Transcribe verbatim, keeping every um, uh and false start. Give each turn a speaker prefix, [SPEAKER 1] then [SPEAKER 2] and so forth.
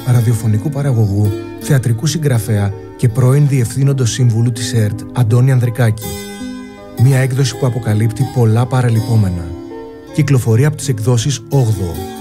[SPEAKER 1] ραδιοφωνικού παραγωγού, θεατρικού συγγραφέα και πρώην διευθύνοντος σύμβουλου της ΕΡΤ, Αντώνη Ανδρικάκη. Μια έκδοση που αποκαλύπτει πολλά παραλυπόμενα. Κυκλοφορεί από τις εκδόσεις όγδοο.